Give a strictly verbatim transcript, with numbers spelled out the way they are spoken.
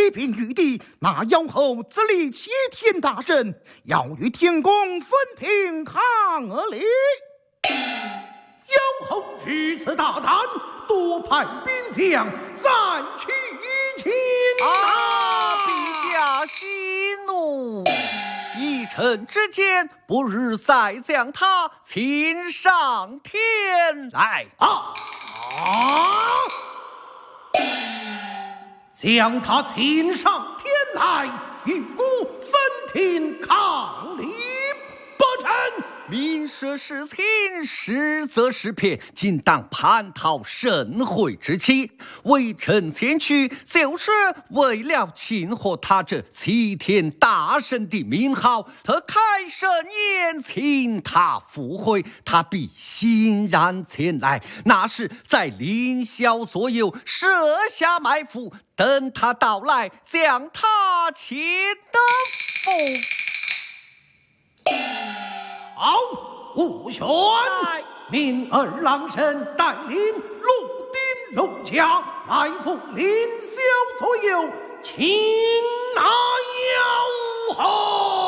启禀玉帝，那妖后自立齐天大圣，要与天公分庭抗礼。 妖后如此大胆，多派兵将再去擒啊！陛下息怒，一臣之见，不如再将他擒上天来。 啊啊！将他擒上天来，与孤分庭抗礼。不成。 明说是情，实则是骗，竟当蟠桃盛会之期。微臣前去，就是为了庆贺他这齐天大圣的名号。特开盛宴，请他赴会，他必欣然前来。那是在凌霄左右设下埋伏，等他到来，将他切得服。 好，武选命二郎神带领陆丁龙家埋伏凌霄左右，擒拿妖后。